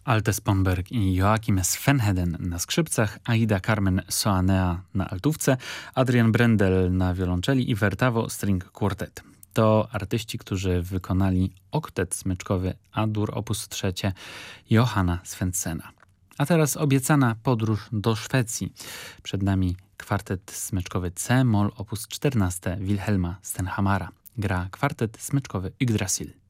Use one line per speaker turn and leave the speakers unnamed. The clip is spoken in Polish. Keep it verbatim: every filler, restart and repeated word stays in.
Alte Sponberg i Joachim Svenheden na skrzypcach, Aida Carmen Soanea na altówce, Adrian Brendel na wiolonczeli i Vertavo String Quartet. To artyści, którzy wykonali oktet smyczkowy A-dur op. trzy Johanna Svendsena. A teraz obiecana podróż do Szwecji. Przed nami kwartet smyczkowy C-moll op. czternaście Wilhelma Stenhammara. Gra kwartet smyczkowy Yggdrasil.